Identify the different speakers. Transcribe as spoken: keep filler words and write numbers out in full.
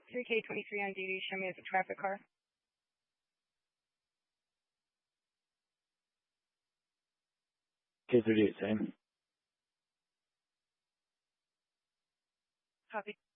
Speaker 1: three K twenty-three on duty. Show me as a traffic car.
Speaker 2: K thirty-eight, same.
Speaker 1: Copy.